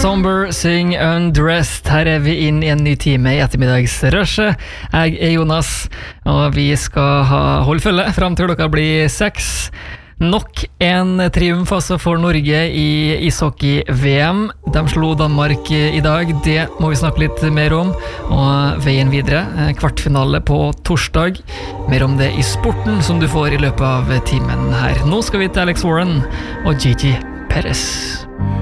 Somber Sing Undressed. Her vi inn I en ny time I ettermiddagsrushet. Jeg Jonas, og vi skal holde følge frem til klokka blir 6. Nok en triumf altså for Norge I ishockey-VM. De slo Danmark I dag, det må vi snakke litt mer om. Og veien videre, kvartfinale på torsdag. Mer om det I sporten som du får I løpet av timen her. Nå skal vi til Alex Warren og Gigi Perez.